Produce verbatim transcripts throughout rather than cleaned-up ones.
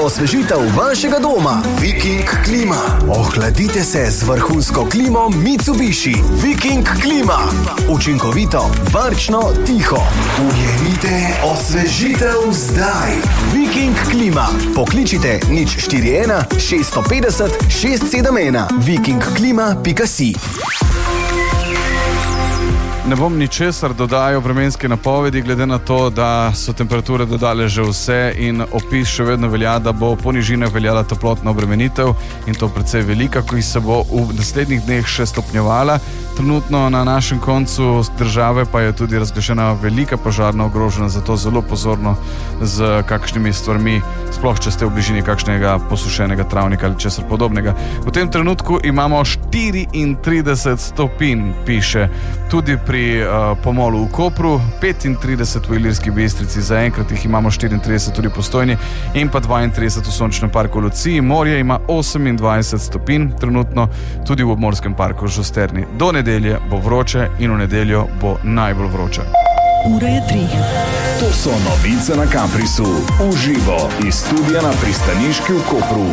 osvežitev vašega doma. Viking klima. Ohladite se z vrhunsko klimo Mitsubishi. Viking klima. Učinkovito, varčno, tiho. Ujemite osvežitev zdaj. Viking klima. Pokličite nič štiri ena šest pet nula šest sedem ena. viking klima pika si. Ne bom ničesar dodajal vremenske napovedi, glede na to, da so temperature dodale že vse in opis še vedno velja, da bo po nižinah veljala toplotna obremenitev in to precej velika, ki se bo v naslednjih dneh še stopnjevala. Trenutno na našem koncu države pa je tudi razglašena velika požarna ogroženost, zato zelo pozorno z kakšnimi stvarmi, sploh če ste v bližini kakšnega posušenega travnika ali česar podobnega. V tem trenutku imamo štiriintrideset stopinj, piše tudi pri pri uh, Pomolu v Kopru, petintrideset v Ilirski Bistrici, zaenkrat jih imamo štiriintrideset tudi v Postojni in pa dvaintrideset v Sončnem parku v Luciji. Morje ima osemindvajset stopinj, trenutno tudi v obmorskem parku v Žusterni. Do nedelje bo vroče in v nedeljo bo najbolj vroče. Ura je tri. To so novice na Caprisu. Uživo iz studia na Pristaniški v Kopru.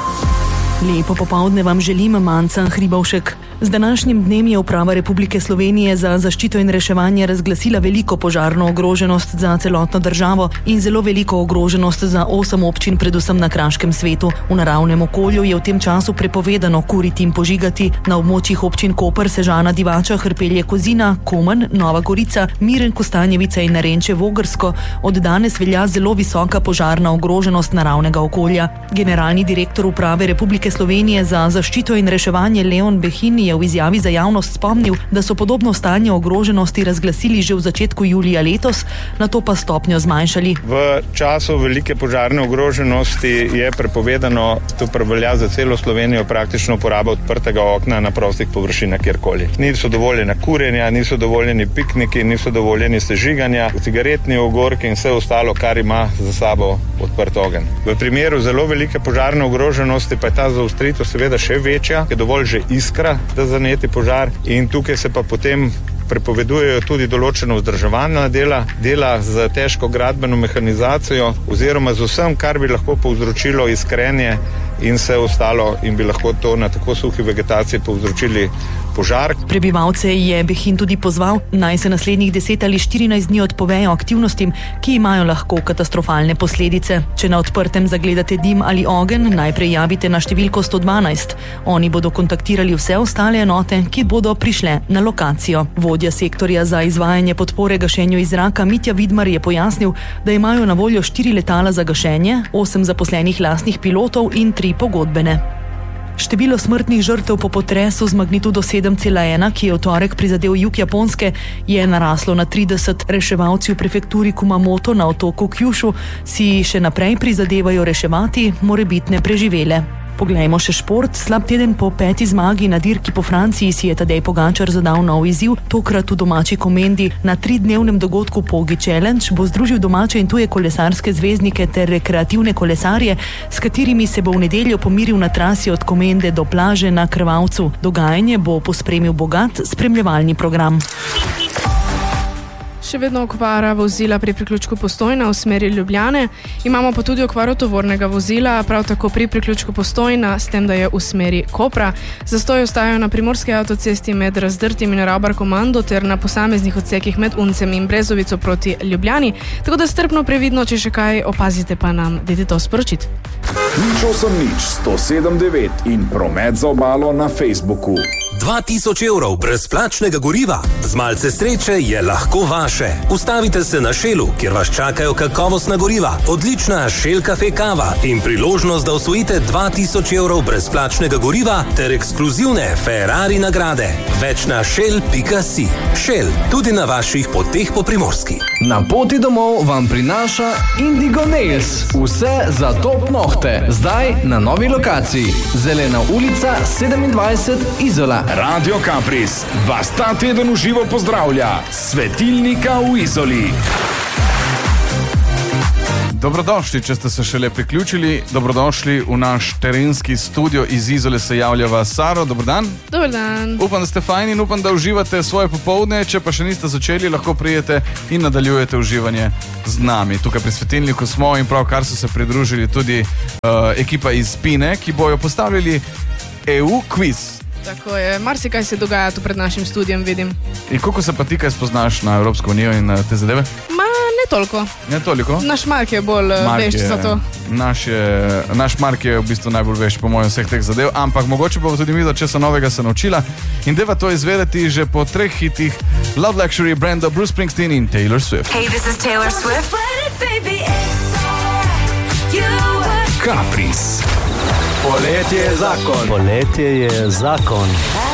Lepo popoldne vam želim, Manca Hribovšek. Z današnjim dnem je Uprava Republike Slovenije za zaščito in reševanje razglasila veliko požarno ogroženost za celotno državo in zelo veliko ogroženost za osem občin, predvsem na Kraškem svetu. V naravnem okolju je v tem času prepovedano kuriti in požigati. Na območjih občin Koper, Sežana, Divača, Hrpelje, Kozina, Komen, Nova Gorica, Miren, Kostanjevica in Narenče, Vogrsko od danes velja zelo visoka požarna ogroženost naravnega okolja. Generalni direktor Uprave Republike Slovenije za zaščito in reševanje Leon Behin je v izjavi za javnost spomnil, da so podobno stanje ogroženosti razglasili že v začetku julija letos, nato pa stopnjo zmanjšali. V času velike požarne ogroženosti je prepovedano, to prevelja za celo Slovenijo, praktično uporaba odprtega okna na prostih površinah kjerkoli. Niso dovoljena kurjenja, niso dovoljeni pikniki, niso dovoljeni sežiganja, cigaretni ogorki in vse ostalo, kar ima za sabo odprt ogenj. V primeru zelo velike požarne ogroženosti pa je ta zaostritev seveda še večja, je dovolj že iskra, da zaneti požar in tukaj se pa potem prepovedujejo tudi določeno vzdrževalna dela, dela z težko gradbeno mehanizacijo oziroma z vsem, kar bi lahko povzročilo iskrenje in vse ostalo in bi lahko to na tako suhi vegetaciji povzročili požar. Prebivalce je Behin tudi pozval, naj se naslednjih deset ali štirinajst dni odpovejo aktivnostim, ki imajo lahko katastrofalne posledice. Če na odprtem zagledate dim ali ogenj, najprej javite na številko sto dvanajst. Oni bodo kontaktirali vse ostale enote, ki bodo prišle na lokacijo. Vodja sektorja za izvajanje podpore gašenju iz zraka Mitja Vidmar je pojasnil, da imajo na voljo štiri letala za gašenje, osem zaposlenih lastnih pilotov in tri pogodbene. Število smrtnih žrtev po potresu z magnitudo sedem cela ena, ki je v torek prizadel jug Japonske, je naraslo na trideset. Reševalci v prefekturi Kumamoto na otoku Kyushu si še naprej prizadevajo reševati morebitne preživele. Poglejmo še šport. Slab teden po peti zmagi na dirki po Franciji si je Tadej Pogačar zadal nov izziv, tokrat v domači Komendi. Na tridnevnem dogodku Pogi Challenge bo združil domače in tuje kolesarske zvezdnike ter rekreativne kolesarje, s katerimi se bo v nedeljo pomiril na trasi od Komende do plaže na Krvavcu. Dogajanje bo pospremil bogat spremljevalni program. Še vedno okvara vozila pri priključku Postojna v smeri Ljubljane. Imamo pa tudi okvaro tovornega vozila, prav tako pri priključku Postojna, s tem, da je v smeri Kopra. Zastoji ostajajo na primorski avtocesti med Razdrtim in Ravbar Komando ter na posameznih odsekih med Uncem in Brezovico proti Ljubljani. Tako da strpno previdno, če še kaj opazite, pa nam dajte to sporočiti. Nič osem nič sto sedem devet in promet za obalo na Facebooku. dva tisoč evrov brezplačnega goriva. Z malce sreče je lahko vaše. Ustavite se na Shellu, kjer vas čakajo kakovostna goriva, odlična Shell Cafe kava in priložnost, da osvojite dva tisoč evrov brezplačnega goriva ter ekskluzivne Ferrari nagrade. Več na shell pika si. Shell, tudi na vaših poteh po Primorski. Na poti domov vam prinaša Indigo Nails. Vse za top nohte. Zdaj na novi lokaciji. Zelena ulica sedemindvajset, Izola. Radio Capris vas ta teden v živo pozdravlja. Svetilnika v Izoli. Dobrodošli, če ste se šele priključili. Dobrodošli v naš terenski studio. Iz Izole se javlja Saro. Dober dan. Dober dan. Upam, da ste fajni in upam, da uživate svoje popoldne. Če pa še niste začeli, lahko prijete in nadaljujete uživanje z nami. Tukaj pri Svetilniku smo in pravkar so se pridružili tudi uh, ekipa iz Pine, ki bojo postavljali E U kviz. Tako je, marsikaj se dogaja tu pred našim studijem, vidim. In koliko se pa ti kaj spoznaš na Evropsko unijo in te zadeve? Ma, ne toliko. Ne toliko? Naš Mark je bolj Mark veš je, za to. Naš, je, naš Mark je v bistvu najbolj veš po mojem vseh teh zadev, ampak mogoče bo tudi mi do česa novega se naučila in deva to izvedeti že po treh hitih Love Luxury, Brando, Bruce Springsteen in Taylor Swift. Hey, this is Taylor Swift. Kapris. Poletje je zakon. Poletje je zakon.